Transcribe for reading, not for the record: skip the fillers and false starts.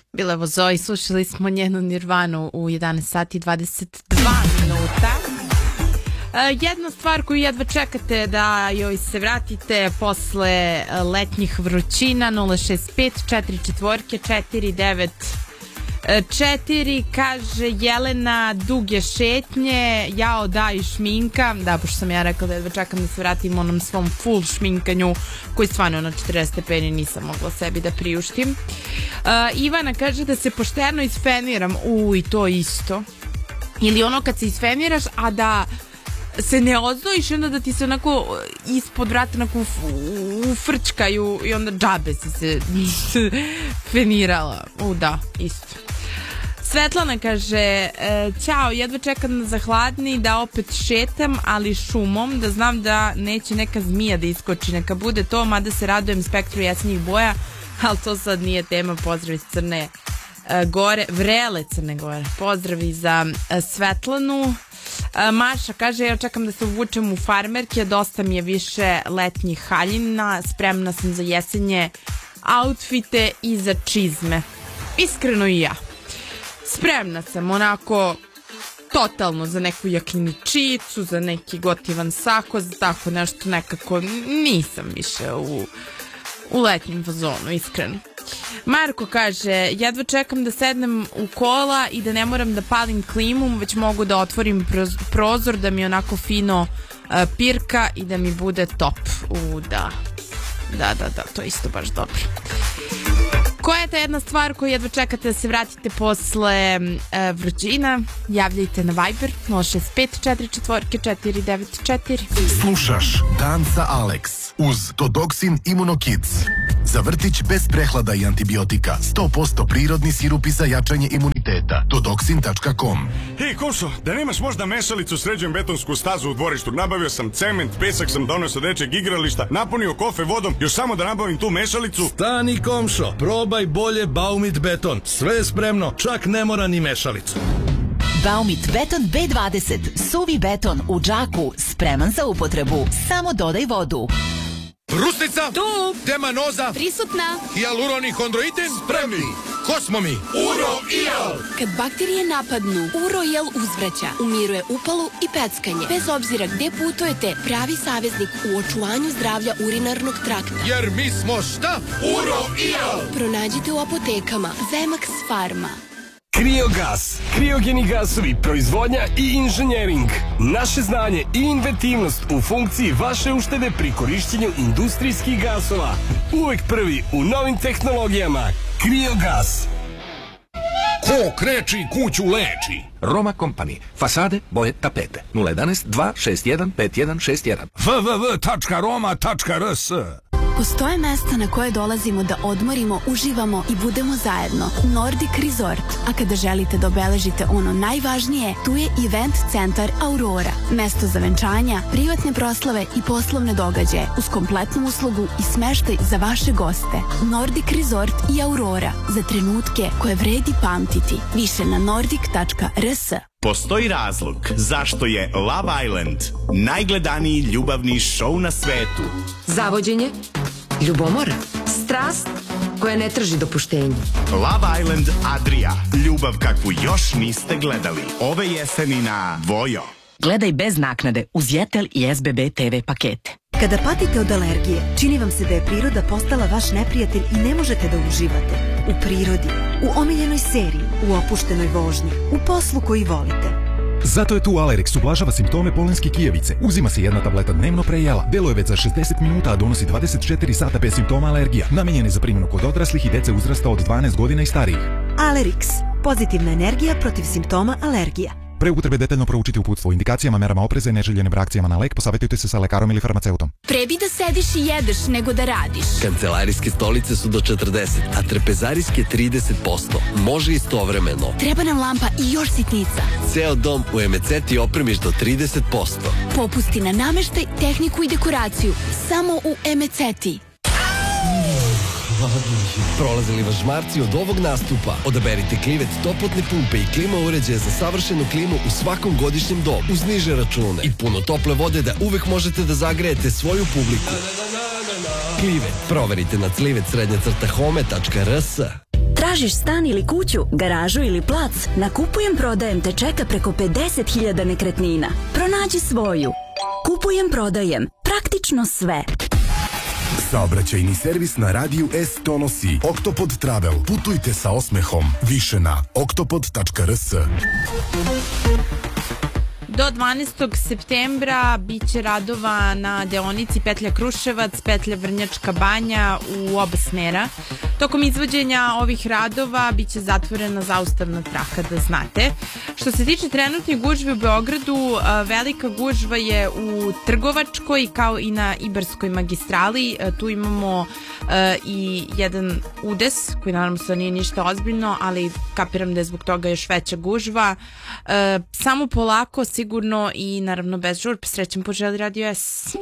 Bila je Zoe, slušali smo njenu Nirvanu u 11 sati 22 minuta. Jedna stvar koju jedva čekate da joj se vratite posle letnjih vrućina, 065 44 49 kaže Jelena, duge šetnje, jao da i šminka, da, pošto sam ja rekla da jedva čekam da se vratim onom svom full šminkanju koji stvarno na 40 stepeni nisam mogla sebi da priuštim. Ivana kaže da se pošteno isfeniram, i to isto, ili ono kad se isfeniraš a da se ne oznojiš i onda da ti se onako ispod vrata onako ufrčkaju i onda džabe si se fenirala. Da, isto. Svetlana kaže ćao, jedva čekam za hladni da opet šetam, ali šumom, da znam da neće neka zmija da iskoči, neka bude to, mada se radujem spektru jesenjih boja, ali to sad nije tema. Pozdrav iz Crne Gore, vrele Crne Gore. Pozdravi za Svetlanu. Maša kaže, ja čekam da se uvučem u farmerke, dosta mi je više letnjih haljina, spremna sam za jesenje outfite i za čizme. Iskreno i ja. Spremna sam onako totalno za neku jakničicu, za neki gotivan sako, za tako nešto, nekako nisam više u letnjem fazonu, iskreno. Marko kaže, jedva čekam da sednem u kola i da ne moram da palim klimu, već mogu da otvorim prozor, da mi onako fino pirka i da mi bude top. Da, to je isto baš dobro. Koja je ta jedna stvar koju jedva čekate da se vratite posle vrućina? Javljajte na Viber 065 44 494. Slušaš Dan sa Alex uz Todoksin Immunokids. Za vrtić bez prehlada i antibiotika. 100% prirodni sirupi za jačanje imuniteta. Todoksin.com. Hej, Koso, da nemaš možda mešalicu, sređujem betonsku stazu u dvorištu. Nabavio sam cement, pesak sam doneo sa dečeg igrališta, napunio kofe vodom, još samo da nabavim tu mešalicu. Stani, komšo, probaj bolje Baumit beton. Sve je spremno, čak ne mora ni mešalicu. Baumit beton B20, suvi beton u džaku, spreman za upotrebu. Samo dodaj vodu. Brusnica, tu, Temanoza, prisutna, hijaluronichondroitin, spremni. Ko smo mi? Uro-Ijal. Kad bakterije napadnu, Uro-Ijal uzvraća, umiruje upalu i peckanje. Bez obzira gde putujete, pravi saveznik u očuvanju zdravlja urinarnog trakta. Jer mi smo šta? Uro-Ijal. Pronađite u apotekama Vemax Pharma. Kriogas, kriogeni gasovi, proizvodnja i inženjering. Naše znanje i inventivnost u funkciji vaše uštede pri korišćenju industrijskih gasova. Uvek prvi u novim tehnologijama. Kriogas. Ko kreči, kuću leči. Roma Company. Fasade, boje, tapete. 011 261 5161. www.roma.rs. Postoje mesta na koje dolazimo da odmorimo, uživamo i budemo zajedno. Nordic Resort. A kada želite da obeležite ono najvažnije, tu je Event centar Aurora. Mesto za venčanja, privatne proslave i poslovne događaje uz kompletnu uslugu i smeštaj za vaše goste. Nordic Resort i Aurora. Za trenutke koje vredi pamtiti. Više na nordic.rs. Postoji razlog zašto je Love Island najgledaniji ljubavni show na svetu. Zavođenje, ljubomora, strast koja ne traži dopuštenje. Love Island Adria, ljubav kakvu još niste gledali. Ove jeseni na Vojo. Gledaj bez naknade uz Jetel i SBB TV pakete. Kada patite od alergije, čini vam se da je priroda postala vaš neprijatelj i ne možete da uživate. U prirodi, u omiljenoj seriji, u opuštenoj vožnji, u poslu koji volite. Zato je tu Alerix, ublažava simptome polenske kijevice. Uzima se jedna tableta dnevno pre jela. Deluje već za 60 minuta, a donosi 24 sata bez simptoma alergija. Namenjen je za primjenu kod odraslih i dece uzrasta od 12 godina i starijih. Alerix, pozitivna energija protiv simptoma alergija. Pre upotrebe detaljno proučiti uputstvo o indikacijama, merama opreza i neželjenim reakcijama na lek, posavetujte se sa lekarom ili farmaceutom. Pre bi da sediš i jedeš nego da radiš. Kancelarijske stolice su do 40, a trpezarijske 30%. Može istovremeno. Treba nam lampa i još sitnica. Ceo dom u Emeceti opremiš do 30%. Popusti na nameštaj, tehniku i dekoraciju. Samo u Emeceti. Prolazili vas žmarci od ovog nastupa? Odaberite Klivet toplotne pumpe i klima uređaje za savršenu klimu u svakom godišnjem domu uz niže račune i puno tople vode da uvek možete da zagrejete svoju publiku. Klivet. Proverite na clivet_home.rs. Tražiš stan ili kuću, garažu ili plac? Na Kupujem prodajem te čeka preko 50.000 nekretnina. Pronađi svoju. Kupujem prodajem. Praktično sve. Saobraćajni servis na radiju S donosi Oktopod Travel. Putujte sa osmehom. Više na oktopod.rs. Do 12. septembra biće radova na deonici petlja Kruševac, petlja Vrnjačka Banja u oba smera. Tokom izvođenja ovih radova biće zatvorena zaustavna traka, da znate. Što se tiče trenutne gužve u Beogradu, velika gužva je u Trgovačkoj kao i na Ibarskoj magistrali. Tu imamo i jedan udes koji naravno sad nije ništa ozbiljno, ali kapiram da je zbog toga još veća gužva. Samo polako, sigurno i naravno bez žurb. Srećan put želi Radio S.